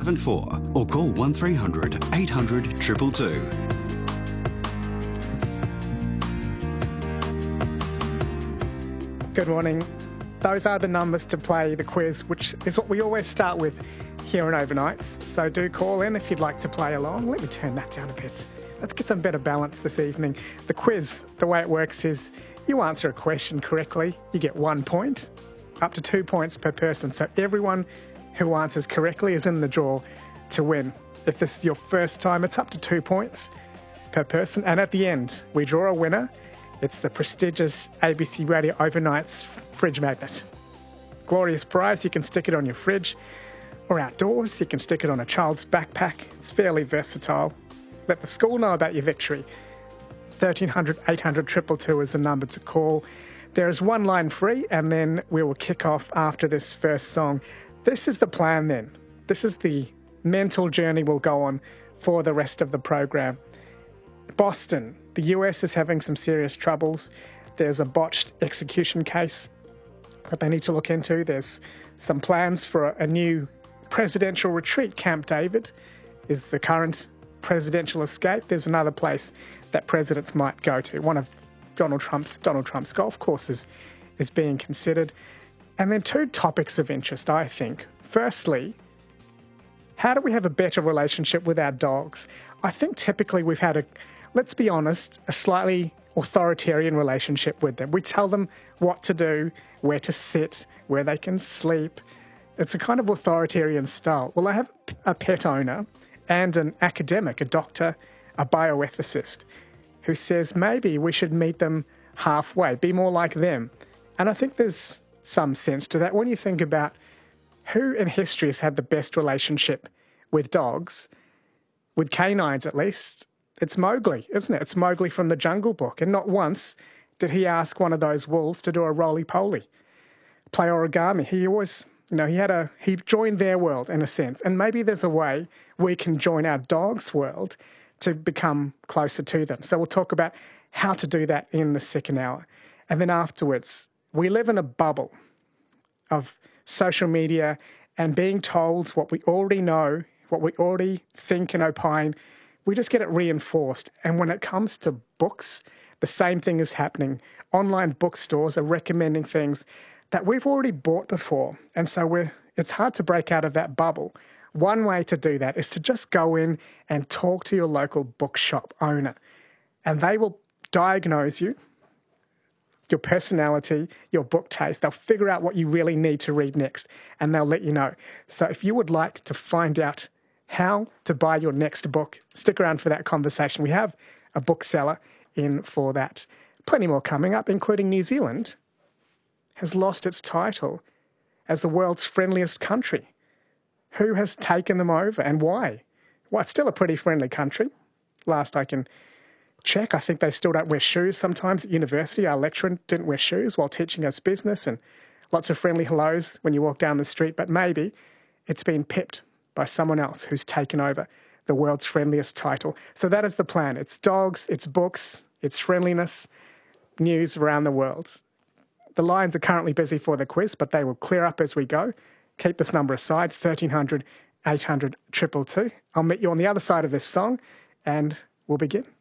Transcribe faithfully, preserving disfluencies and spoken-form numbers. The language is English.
seven four or call one three hundred eight hundred two two two. Good morning. Those are the numbers to play the quiz, which is what we always start with here in Overnights. So do call in if you'd like to play along. Let me turn that down a bit. Let's get some better balance this evening. The quiz, the way it works is you answer a question correctly, you get one point, up to two points per person. So everyone who answers correctly is in the draw to win. If this is your first time, it's up to two points per person. And at the end, we draw a winner. It's the prestigious A B C Radio Overnights fridge magnet. Glorious prize. You can stick it on your fridge or outdoors. You can stick it on a child's backpack. It's fairly versatile. Let the school know about your victory. thirteen hundred eight hundred two two two is the number to call. There is one line free, and then we will kick off after this first song. This is the plan then. This is the mental journey we'll go on for the rest of the program. Boston, the U S is having some serious troubles. There's a botched execution case that they need to look into. There's some plans for a new presidential retreat. Camp David is the current presidential escape. There's another place that presidents might go to. One of Donald Trump's Donald Trump's golf courses is being considered. And then two topics of interest, I think. Firstly, how do we have a better relationship with our dogs? I think typically we've had a, let's be honest, a slightly authoritarian relationship with them. We tell them what to do, where to sit, where they can sleep. It's a kind of authoritarian style. Well, I have a pet owner and an academic, a doctor, a bioethicist, who says maybe we should meet them halfway, be more like them. And I think there's some sense to that. When you think about who in history has had the best relationship with dogs, with canines at least, it's Mowgli, isn't it? It's Mowgli from the Jungle Book. And not once did he ask one of those wolves to do a roly-poly, play origami. He always, you know, he had a, he joined their world in a sense. And maybe there's a way we can join our dog's world to become closer to them. So we'll talk about how to do that in the second hour. And then afterwards, we live in a bubble of social media and being told what we already know, what we already think and opine. We just get it reinforced. And when it comes to books, the same thing is happening. Online bookstores are recommending things that we've already bought before. And so we're, it's hard to break out of that bubble. One way to do that is to just go in and talk to your local bookshop owner. And they will diagnose you, your personality, your book taste. They'll figure out what you really need to read next, and they'll let you know. So if you would like to find out how to buy your next book, stick around for that conversation. We have a bookseller in for that. Plenty more coming up, including New Zealand has lost its title as the world's friendliest country. Who has taken them over and why? Well, it's still a pretty friendly country. Last I can check, I think they still don't wear shoes sometimes at university. Our lecturer didn't wear shoes while teaching us business, and lots of friendly hellos when you walk down the street. But maybe it's been pipped by someone else who's taken over the world's friendliest title. So that is the plan. It's dogs, it's books, it's friendliness, news around the world. The lines are currently busy for the quiz, but they will clear up as we go. Keep this number aside, thirteen hundred eight hundred two two two. I'll meet you on the other side of this song, and we'll begin.